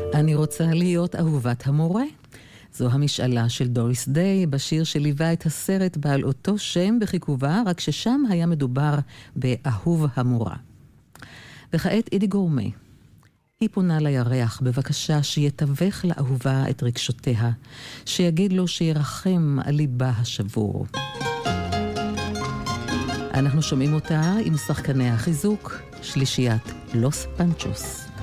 אני רוצה להיות אהובת המורה. זו המשאלה של דוריס דיי בשיר שליווה את הסרט בעל אותו שם בחיכובה, רק ששם היה מדובר באהוב המורה. וכעת אידי גורמה. היא פונה לירח בבקשה שיתווך לאהובה את רגשותיה, שיגיד לו שירחם על ליבה השבור. אנחנו שומעים אותה עם שחקני החיזוק, שלישיית לוס פנצ'וס.